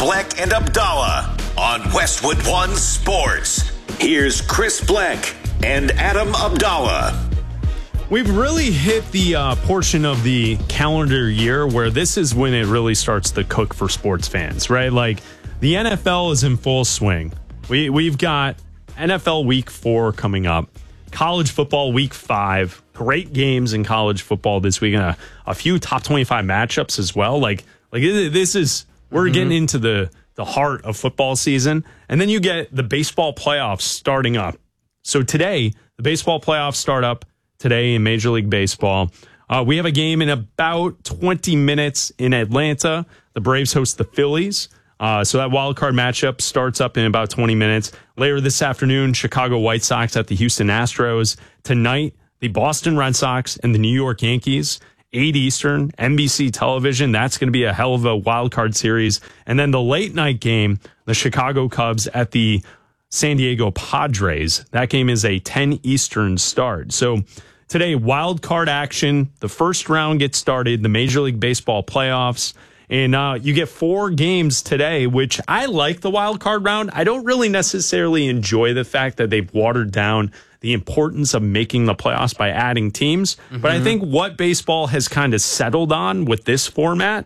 Bleck and Abdallah on Westwood One Sports. Here's Chris Bleck and Adam Abdallah. We've really hit the portion of the calendar year where this is when it really starts to cook for sports fans, right? Like the NFL is in full swing. We've got NFL Week 4 coming up, college football Week 5, great games in college football this week, and a few top 25 matchups as well. Like this is we're getting into the heart of football season, and then you get the baseball playoffs starting up. So today, the baseball playoffs start up. Today in Major League Baseball. We have a game in about 20 minutes in Atlanta. The Braves host the Phillies. So that wild card matchup starts up in about 20 minutes. Later this afternoon, Chicago White Sox at the Houston Astros. Tonight, the Boston Red Sox and the New York Yankees. 8 Eastern, NBC television. That's going to be a hell of a wild card series. And then the late night game, the Chicago Cubs at the San Diego Padres. That game is a 10 Eastern start. So today, wild card action. The first round gets started, the Major League Baseball playoffs. And you get 4 games today, which I like the wild card round. I don't really necessarily enjoy the fact that they've watered down the importance of making the playoffs by adding teams. But I think what baseball has kind of settled on with this format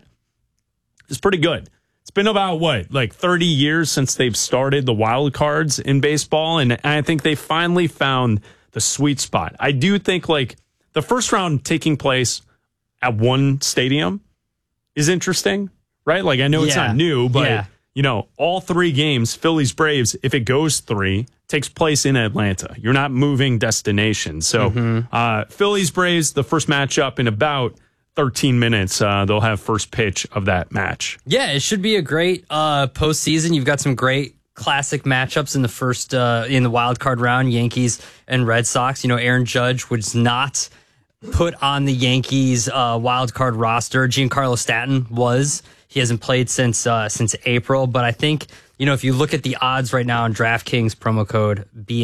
is pretty good. It's been about, 30 years since they've started the wild cards in baseball, and I think they finally found the sweet spot. I do think, the first round taking place at one stadium is interesting, right? I know it's not new, but, all 3 games, Phillies, Braves, if it goes 3, takes place in Atlanta. You're not moving destination. So Phillies, Braves, the first matchup in about 13 minutes, they'll have first pitch of that match. Yeah, it should be a great postseason. You've got some great classic matchups in the first in the wild card round, Yankees and Red Sox. Aaron Judge was not put on the Yankees wild card roster. Giancarlo Stanton was. He hasn't played since April, but I think if you look at the odds right now on DraftKings, promo code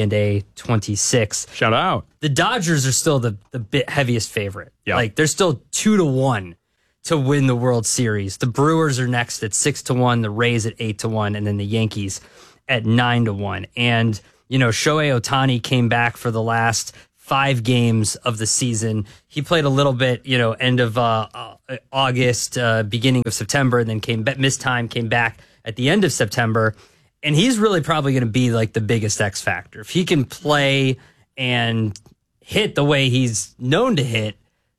B&A26. Shout out. The Dodgers are still the bit heaviest favorite. Yep. They're still 2-1 to win the World Series. The Brewers are next at 6-1, the Rays at 8-1, and then the Yankees at 9-1. And, Shohei Ohtani came back for the last 5 games of the season. He played a little bit, end of August, beginning of September, and then missed time, came back at the end of September. And he's really probably going to be the biggest X factor. If he can play and hit the way he's known to hit,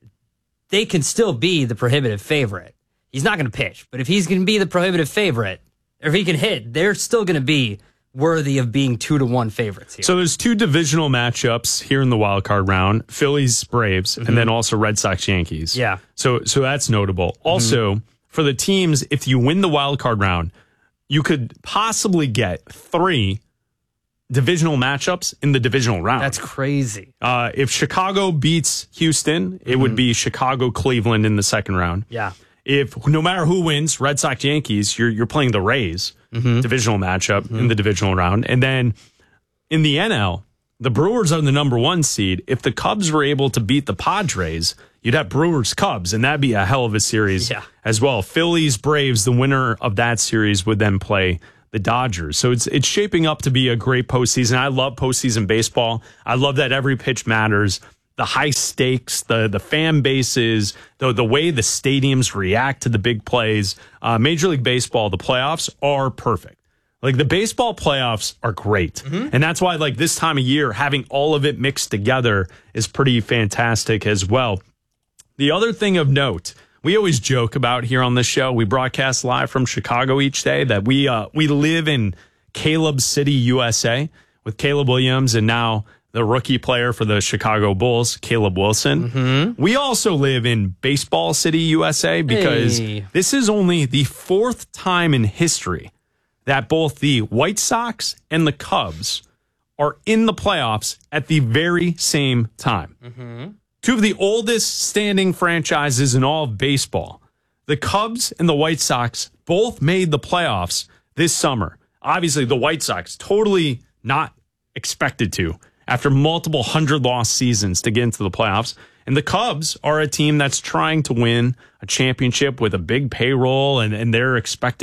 they can still be the prohibitive favorite. He's not going to pitch, but if he's going to be the prohibitive favorite, or if he can hit, they're still going to be worthy of being 2-1 favorites here. So there's 2 divisional matchups here in the wild card round: Phillies, Braves, and then also Red Sox, Yankees. Yeah. So that's notable. Also, for the teams, if you win the wild card round, you could possibly get 3 divisional matchups in the divisional round. That's crazy. If Chicago beats Houston, it would be Chicago-Cleveland in the second round. Yeah. If no matter who wins, Red Sox, Yankees, you're playing the Rays divisional matchup in the divisional round. And then in the NL, the Brewers are the number 1 seed. If the Cubs were able to beat the Padres, you'd have Brewers-Cubs, and that'd be a hell of a series as well. Phillies, Braves, the winner of that series would then play the Dodgers. So it's shaping up to be a great postseason. I love postseason baseball. I love that every pitch matters. The high stakes, the fan bases, the way the stadiums react to the big plays. Major League Baseball, the playoffs are perfect. The baseball playoffs are great. And that's why, this time of year, having all of it mixed together is pretty fantastic as well. The other thing of note, we always joke about here on this show, we broadcast live from Chicago each day, that we live in Caleb City, USA, with Caleb Williams and now the rookie player for the Chicago Bulls, Caleb Wilson. We also live in Baseball City, USA, because this is only the 4th time in history that both the White Sox and the Cubs are in the playoffs at the very same time. 2 of the oldest standing franchises in all of baseball. The Cubs and the White Sox both made the playoffs this summer. Obviously, the White Sox totally not expected to after multiple 100-loss seasons to get into the playoffs. And the Cubs are a team that's trying to win a championship with a big payroll, and they're expected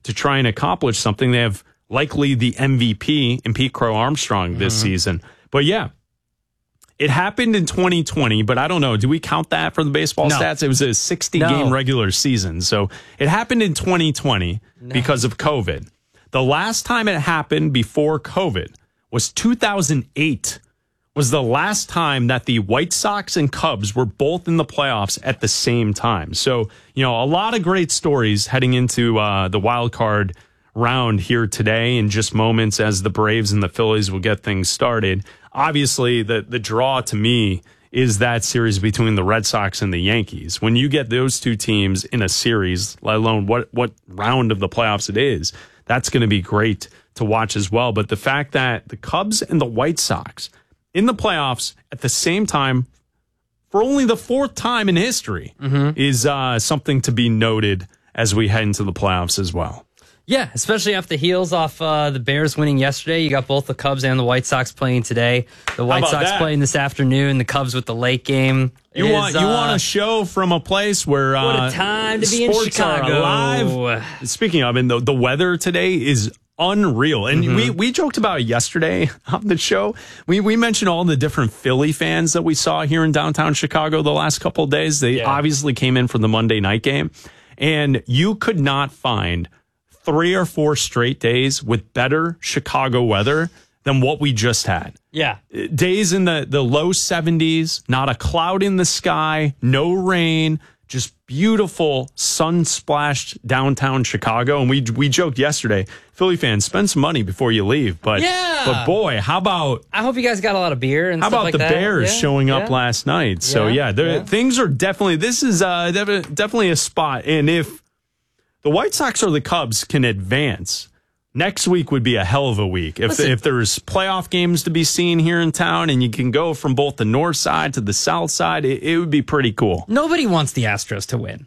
to try and accomplish something. They have likely the MVP in Pete Crow Armstrong this season. But yeah, it happened in 2020, but I don't know. Do we count that for the baseball stats? It was a 60-game regular season. So it happened in 2020 because of COVID. The last time it happened before COVID was 2008. Was the last time that the White Sox and Cubs were both in the playoffs at the same time. So, a lot of great stories heading into the wild card round here today in just moments as the Braves and the Phillies will get things started. Obviously, the draw to me is that series between the Red Sox and the Yankees. When you get those two teams in a series, let alone what round of the playoffs it is, that's going to be great to watch as well. But the fact that the Cubs and the White Sox in the playoffs at the same time for only the fourth time in history is something to be noted as we head into the playoffs as well. Yeah, especially off the heels off the Bears winning yesterday. You got both the Cubs and the White Sox playing today. The White Sox playing this afternoon. The Cubs with the late game. You want a show from a place where what a time to be in Chicago. Are alive. Speaking of, and the weather today is unreal. And we joked about it yesterday on the show. We mentioned all the different Philly fans that we saw here in downtown Chicago the last couple of days. They obviously came in for the Monday night game. And you could not find 3 or 4 straight days with better Chicago weather than what we just had. Yeah. Days in the low 70s, not a cloud in the sky, no rain, just beautiful sun-splashed downtown Chicago. And we joked yesterday, Philly fans, spend some money before you leave. But boy, how about... I hope you guys got a lot of beer and stuff like that. How about the Bears showing up last night? So things are definitely... This is definitely a spot. And if the White Sox or the Cubs can advance, next week would be a hell of a week. If there's playoff games to be seen here in town and you can go from both the north side to the south side, it would be pretty cool. Nobody wants the Astros to win.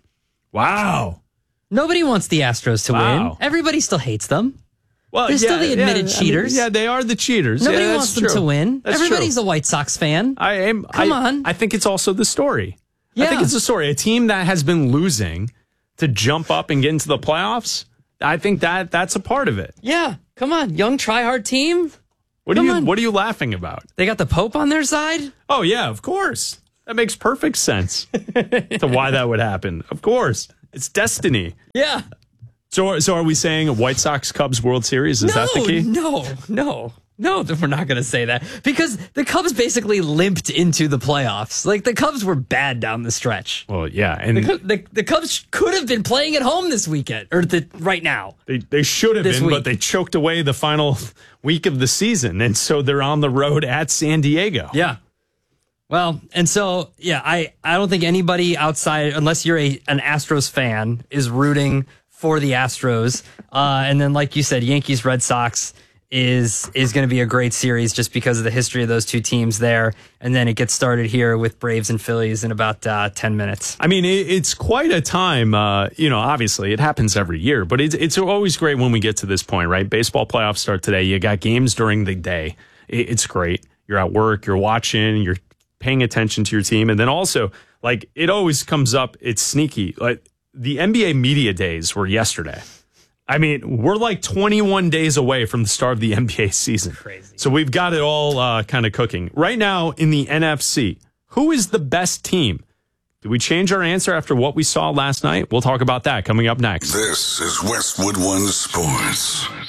Wow. Nobody wants the Astros to win. Everybody still hates them. Well, they're still the admitted cheaters. They are the cheaters. Nobody wants them to win. Everybody's a White Sox fan. Come on. I think it's also the story. Yeah. I think it's the story. A team that has been losing to jump up and get into the playoffs, I think that's a part of it. Yeah, come on, young try-hard team. What are you laughing about? They got the Pope on their side? Oh, yeah, of course. That makes perfect sense to why that would happen. Of course. It's destiny. Yeah. So are we saying a White Sox Cubs World Series? Is that the key? No, we're not going to say that because the Cubs basically limped into the playoffs. Like the Cubs were bad down the stretch. Well, yeah, and the Cubs could have been playing at home this weekend or right now. They should have been, but they choked away the final week of the season, and so they're on the road at San Diego. Yeah. Well, and so I don't think anybody outside, unless you're an Astros fan, is rooting for the Astros. And then, like you said, Yankees Red Sox is going to be a great series just because of the history of those two teams there. And then it gets started here with Braves and Phillies in about 10 minutes. I mean, it's quite a time. Obviously it happens every year, but it's always great when we get to this point, right? Baseball playoffs start today. You got games during the day. It's great. You're at work, you're watching, you're paying attention to your team. And then also, like, it always comes up, it's sneaky. Like, the NBA media days were yesterday. I mean, we're like 21 days away from the start of the NBA season. Crazy. So we've got it all kind of cooking. Right now in the NFC, who is the best team? Did we change our answer after what we saw last night? We'll talk about that coming up next. This is Westwood One Sports.